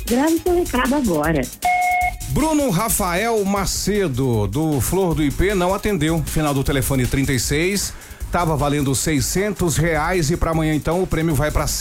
Grave seu recado agora. Bruno Rafael Macedo, do Flor do IP, não atendeu. Final do telefone 36. Tava valendo R$ 600 e para amanhã então o prêmio vai para